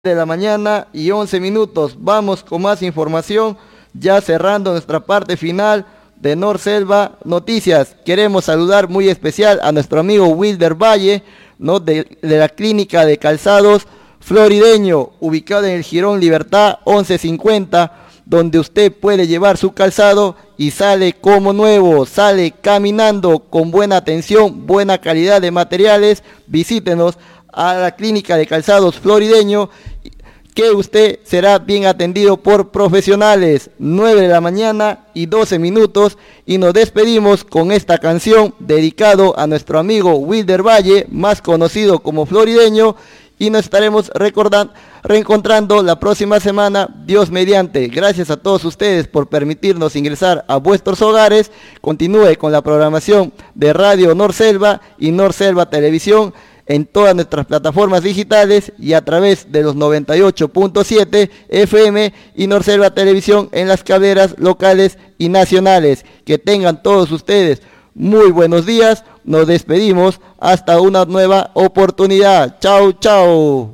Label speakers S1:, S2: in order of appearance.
S1: de la mañana y 11 minutos. Vamos con más información, ya cerrando nuestra parte final de Norselva Noticias. Queremos saludar muy especial a nuestro amigo Wilder Valle, ¿no? de la clínica de calzados Florideño, ubicado en el Jirón Libertad 1150, donde usted puede llevar su calzado y sale como nuevo, sale caminando con buena atención, buena calidad de materiales. Visítenos a la clínica de calzados Florideño, que usted será bien atendido por profesionales. 9 de la mañana y 12 minutos, y nos despedimos con esta canción dedicado a nuestro amigo Wilder Valle, más conocido como Florideño, y nos estaremos reencontrando la próxima semana, Dios mediante. Gracias a todos ustedes por permitirnos ingresar a vuestros hogares. Continúe con la programación de Radio Norselva y Norselva Televisión en todas nuestras plataformas digitales y a través de los 98.7 FM y Norselva Televisión en las cableras locales y nacionales. Que tengan todos ustedes muy buenos días. Nos despedimos hasta una nueva oportunidad. Chao, chao.